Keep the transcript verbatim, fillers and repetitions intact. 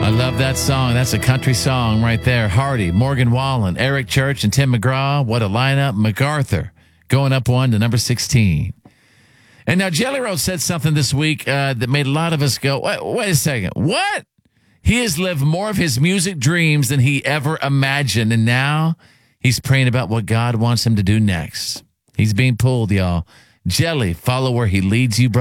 I love that song. That's a country song right there. Hardy, Morgan Wallen, Eric Church, and Tim McGraw. What a lineup. MacArthur going up one to number sixteen. And now Jelly Roll said something this week uh, that made a lot of us go, wait, wait a second. What? He has lived more of his music dreams than he ever imagined. And now he's praying about what God wants him to do next. He's being pulled, y'all. Jelly, follow where he leads you, brother.